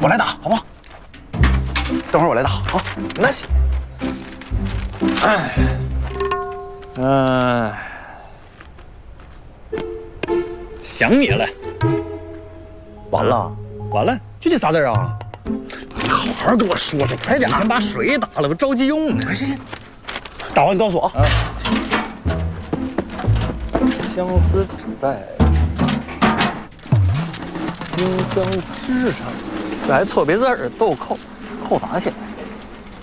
我来打，好不好？等会儿我来打啊。 那行。想你了。 完了， 完了， 就这仨字啊？ 你好好跟我说说，快点！先把水打了，我着急用呢。 行，打完你告诉我啊。 相思只在冰箱之上，这还错别字儿，豆蔻，扣啥钱？